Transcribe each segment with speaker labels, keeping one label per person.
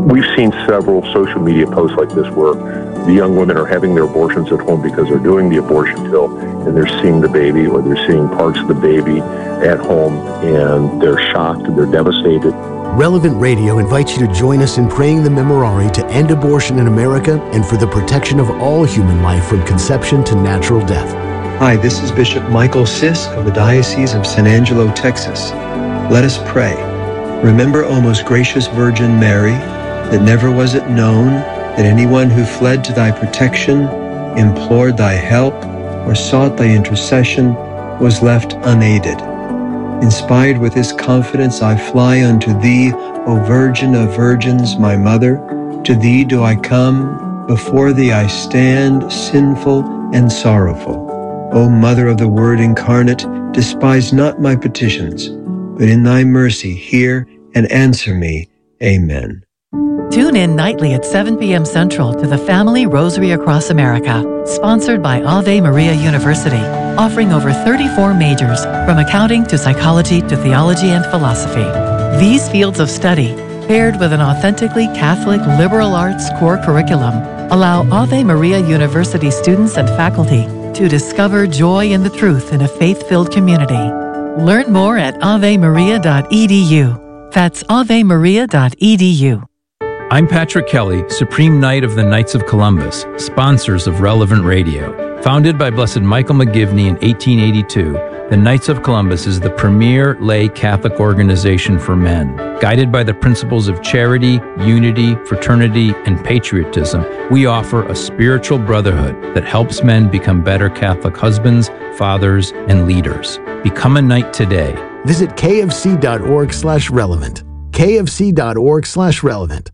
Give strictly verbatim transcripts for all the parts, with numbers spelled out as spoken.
Speaker 1: we've seen several social media posts like this where the young women are having their abortions at home because they're doing the abortion pill and they're seeing the baby or they're seeing parts of the baby at home and they're shocked and they're devastated.
Speaker 2: Relevant Radio invites you to join us in praying the Memorare to end abortion in America and for the protection of all human life from conception to natural death.
Speaker 3: Hi, this is Bishop Michael Sisk of the Diocese of San Angelo, Texas. Let us pray. Remember, O most gracious Virgin Mary, that never was it known that anyone who fled to thy protection, implored thy help, or sought thy intercession was left unaided. Inspired with this confidence, I fly unto thee, O Virgin of Virgins, my Mother. To thee do I come, before thee I stand, sinful and sorrowful. O Mother of the Word incarnate, despise not my petitions, but in thy mercy hear and answer me. Amen.
Speaker 4: Tune in nightly at seven p.m. Central to the Family Rosary Across America, sponsored by Ave Maria University, offering over thirty-four majors, from accounting to psychology to theology and philosophy. These fields of study, paired with an authentically Catholic liberal arts core curriculum, allow Ave Maria University students and faculty to discover joy in the truth in a faith-filled community. Learn more at ave maria dot e d u. That's ave maria dot e d u.
Speaker 5: I'm Patrick Kelly, Supreme Knight of the Knights of Columbus, sponsors of Relevant Radio. Founded by Blessed Michael McGivney in eighteen eighty-two, the Knights of Columbus is the premier lay Catholic organization for men. Guided by the principles of charity, unity, fraternity, and patriotism, we offer a spiritual brotherhood that helps men become better Catholic husbands, fathers, and leaders. Become a knight today.
Speaker 2: Visit kfc.org slash relevant. kfc.org slash relevant.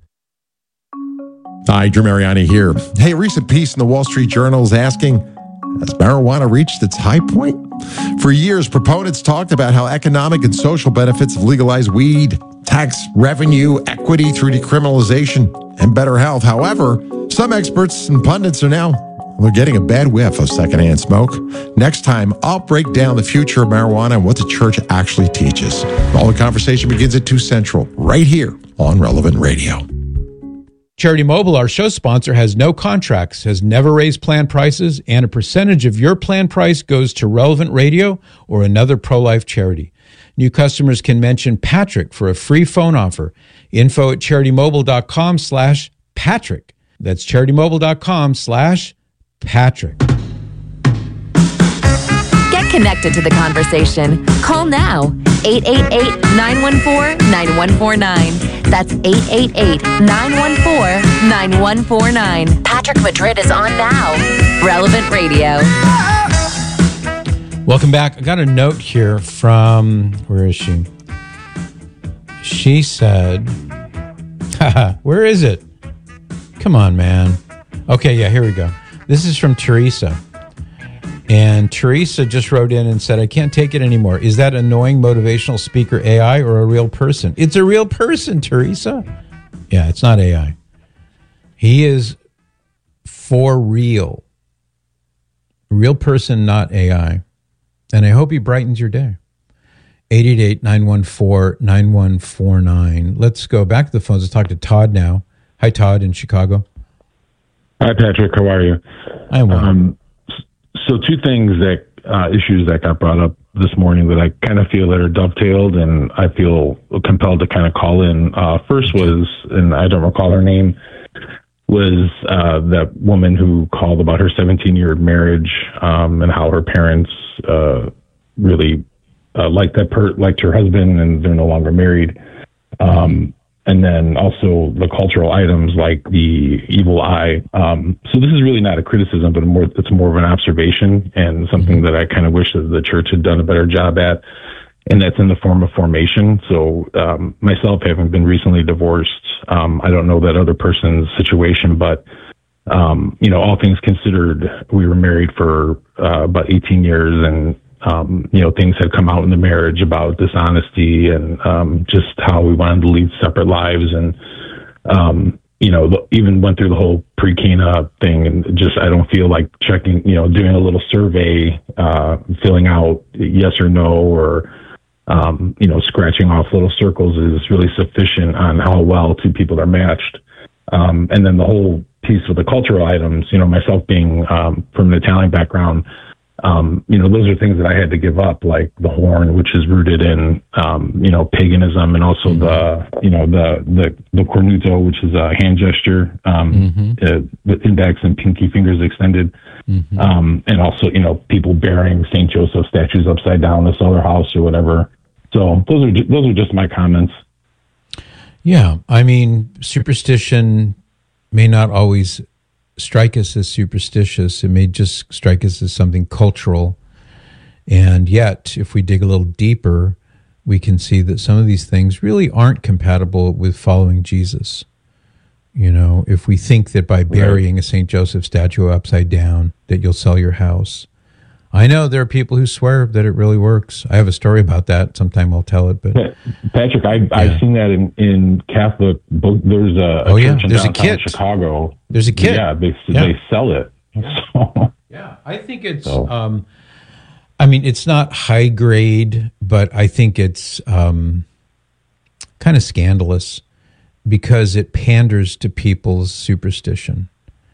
Speaker 6: Hi, Drew Mariani here. Hey, a recent piece in the Wall Street Journal is asking, has marijuana reached its high point? For years, proponents talked about how economic and social benefits of legalized weed, tax revenue, equity through decriminalization, and better health. However, some experts and pundits are now they're getting a bad whiff of secondhand smoke. Next time, I'll break down the future of marijuana and what the church actually teaches. All the conversation begins at two Central, right here on Relevant Radio.
Speaker 7: Charity Mobile, our show sponsor, has no contracts, has never raised plan prices, and a percentage of your plan price goes to Relevant Radio or another pro-life charity. New customers can mention Patrick for a free phone offer. Info at charitymobile.com slash Patrick. That's charitymobile.com slash Patrick.
Speaker 8: Get connected to the conversation. Call now. eight eight eight, nine one four, nine one four nine. That's eight eight eight, nine one four, nine one four nine. Patrick Madrid is on now. Relevant Radio.
Speaker 7: Welcome back. I got a note here from, where is she? She said, haha, where is it? Come on, man. Okay, yeah, here we go. This is from Teresa. And Teresa just wrote in and said, I can't take it anymore. Is that annoying motivational speaker A I or a real person? It's a real person, Teresa. Yeah, it's not A I. He is for real. A real person, not A I. And I hope he brightens your day. eight eight eight, nine one four, nine one four nine. Let's go back to the phones. Let's talk to Todd now. Hi, Todd in Chicago.
Speaker 9: Hi, Patrick. How are you?
Speaker 7: I am well.
Speaker 9: Um, so two things that, uh, issues that got brought up this morning that I kind of feel that are dovetailed and I feel compelled to kind of call in. Uh, first was, and I don't recall her name, was uh, that woman who called about her seventeen-year marriage um, and how her parents uh, really uh, liked that per- liked her husband and they're no longer married. Um, and then also the cultural items like the evil eye. Um, so this is really not a criticism, but more it's more of an observation and something that I kind of wish that the church had done a better job at. And that's in the form of formation. So um, myself, having been recently divorced, um, I don't know that other person's situation, but, um, you know, all things considered, we were married for uh, about eighteen years and, um, you know, things had come out in the marriage about dishonesty and um, just how we wanted to lead separate lives. And, um, you know, even went through the whole pre-Cana thing and just, I don't feel like checking, you know, doing a little survey, uh, filling out yes or no, or, um, you know, scratching off little circles is really sufficient on how well two people are matched. Um, and then the whole piece with the cultural items, you know, myself being um, from an Italian background, um, you know, those are things that I had to give up, like the horn, which is rooted in, um, you know, paganism, and also mm-hmm. the, you know, the, the, the cornuto, which is a hand gesture, um, mm-hmm. uh, the index and pinky fingers extended. Mm-hmm. Um, and also, you know, people bearing Saint Joseph statues upside down to sell their house or whatever. So those are, ju- those are just my comments.
Speaker 7: Yeah. I mean, superstition may not always strike us as superstitious. It may just strike us as something cultural. And yet, if we dig a little deeper, we can see that some of these things really aren't compatible with following Jesus. You know, if we think that by burying right. a Saint Joseph statue upside down, that you'll sell your house. I know there are people who swear that it really works. I have a story about that. Sometime I'll tell it. But
Speaker 9: Patrick, I, yeah. I've seen that in, in Catholic. There's a, a
Speaker 7: oh,
Speaker 9: church
Speaker 7: yeah.
Speaker 9: in
Speaker 7: There's
Speaker 9: downtown
Speaker 7: a kit.
Speaker 9: Chicago.
Speaker 7: There's a kit.
Speaker 9: Yeah, they
Speaker 7: yeah.
Speaker 9: they sell it.
Speaker 7: Yeah,
Speaker 9: so.
Speaker 7: yeah. I think it's.
Speaker 9: So.
Speaker 7: Um, I mean, it's not high grade, but I think it's um, kind of scandalous because it panders to people's superstition.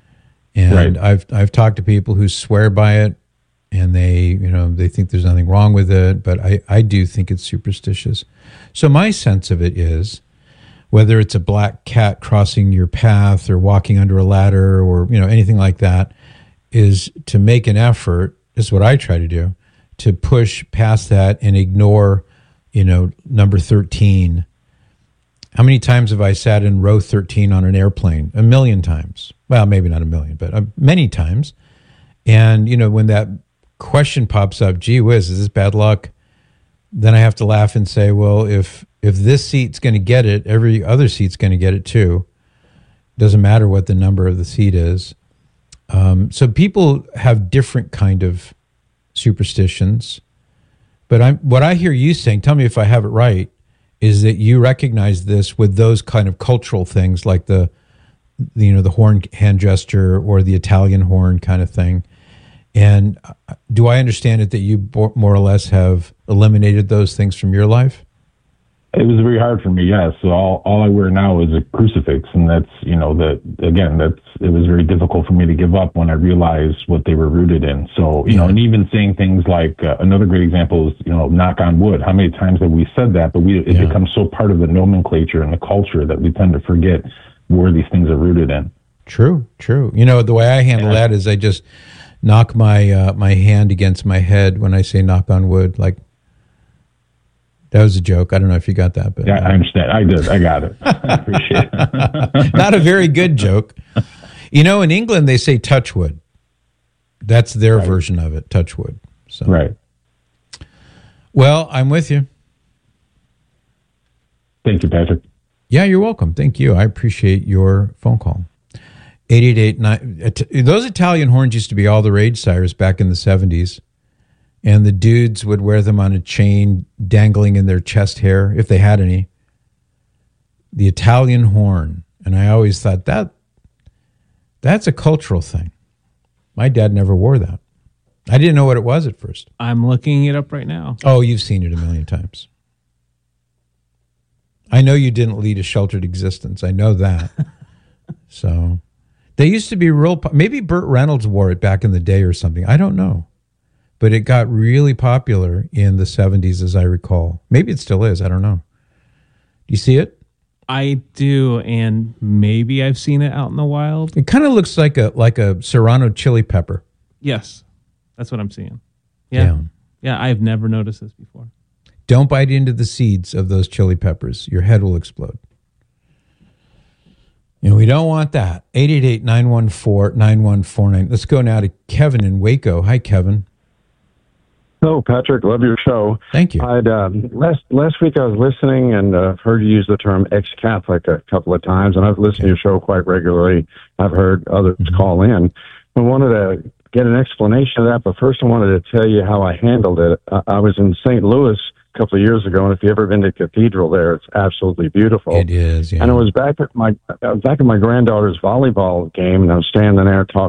Speaker 7: And right. I've I've talked to people who swear by it. And they, you know, they think there's nothing wrong with it, but I, I do think it's superstitious. So my sense of it is, whether it's a black cat crossing your path or walking under a ladder or, you know, anything like that, is to make an effort, is what I try to do, to push past that and ignore, you know, number thirteen. How many times have I sat in row thirteen on an airplane? A million times. Well, maybe not a million, but uh, many times. And, you know, when that question pops up, gee whiz, is this bad luck? Then I have to laugh and say, well, if if this seat's going to get it, every other seat's going to get it too. Doesn't matter what the number of the seat is. Um, so people have different kind of superstitions. But I'm what I hear you saying, tell me if I have it right, is that you recognize this with those kind of cultural things like the, you know, the horn hand gesture or the Italian horn kind of thing. And do I understand it that you more or less have eliminated those things from your life?
Speaker 9: It was very hard for me, yes. So all, all I wear now is a crucifix, and that's, you know, that again, that's it was very difficult for me to give up when I realized what they were rooted in. So, you yeah. know, and even saying things like uh, another great example is, you know, knock on wood. How many times have we said that? But we it yeah. becomes so part of the nomenclature and the culture that we tend to forget where these things are rooted in.
Speaker 7: True, true. You know, the way I handle yeah. that is I just knock my uh, my hand against my head when I say knock on wood. Like, that was a joke. I don't know if you got that. But
Speaker 9: yeah, uh, I understand. I did. I got it. I appreciate it.
Speaker 7: Not a very good joke. You know, in England, they say touch wood. That's their right. version of it, touch wood. So.
Speaker 9: Right.
Speaker 7: Well, I'm with you.
Speaker 9: Thank you, Patrick.
Speaker 7: Yeah, you're welcome. Thank you. I appreciate your phone call. eight eight eight nine Those Italian horns used to be all the rage, Cyrus, back in the seventies. And the dudes would wear them on a chain dangling in their chest hair, if they had any. The Italian horn. And I always thought, that that's a cultural thing. My dad never wore that. I didn't know what it was at first.
Speaker 10: I'm looking it up right now.
Speaker 7: Oh, you've seen it a million times. I know you didn't lead a sheltered existence. I know that. So they used to be real. Po- Maybe Burt Reynolds wore it back in the day or something. I don't know. But it got really popular in the seventies, as I recall. Maybe it still is. I don't know. Do you see it?
Speaker 10: I do, and maybe I've seen it out in the wild.
Speaker 7: It kind of looks like a like a Serrano chili pepper.
Speaker 10: Yes, that's what I'm seeing. Yeah, yeah, yeah I've never noticed this before.
Speaker 7: Don't bite into the seeds of those chili peppers. Your head will explode. And we don't want that. eight eight eight, nine one four, nine one four nine. Let's go now to Kevin in Waco. Hi, Kevin.
Speaker 11: Hello, Patrick. Love your show.
Speaker 7: Thank you.
Speaker 11: I'd uh, last last week I was listening and uh, heard you use the term ex-Catholic a couple of times, and I've listened okay. to your show quite regularly. I've heard others mm-hmm. call in. I wanted to get an explanation of that, but first I wanted to tell you how I handled it. I, I was in Saint Louis a couple of years ago, and if you've ever been to Cathedral there, it's absolutely beautiful.
Speaker 7: It is, yeah.
Speaker 11: And I was back at my I was back at my granddaughter's volleyball game, and I was standing there talking